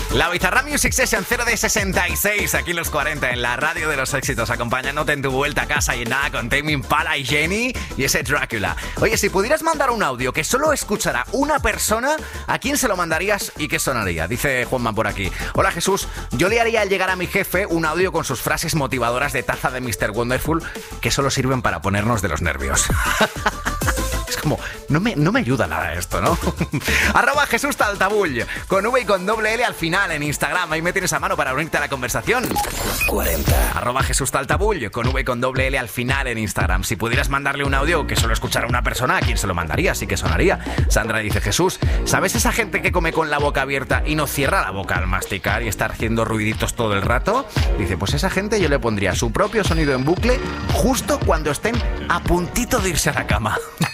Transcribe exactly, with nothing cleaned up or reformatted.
La Bizarra Music Session cero de sesenta y seis, aquí en los cuarenta, en la radio de los éxitos, acompañándote en tu vuelta a casa y nada, con Tame Impala y Jenny y ese Drácula. Oye, si pudieras mandar un audio que solo escuchará una persona, ¿a quién se lo mandarías y qué sonaría? Dice Juanma por aquí. Hola Jesús, yo le haría llegar a mi jefe un audio con sus frases motivadoras de taza de mister Wonderful que solo sirven para ponernos de los nervios. Es como, no me, no me ayuda nada esto, ¿no? Arroba Jesús Taltabull, con V y con doble L al final en Instagram. Ahí me tienes a mano para unirte a la conversación. cuarenta. Arroba Jesús Taltabull, con V y con doble L al final en Instagram. Si pudieras mandarle un audio que solo escuchara una persona, ¿a quién se lo mandaría? Así que sonaría. Sandra dice, Jesús, ¿sabes esa gente que come con la boca abierta y no cierra la boca al masticar y estar haciendo ruiditos todo el rato? Dice, pues esa gente yo le pondría su propio sonido en bucle justo cuando estén a puntito de irse a la cama.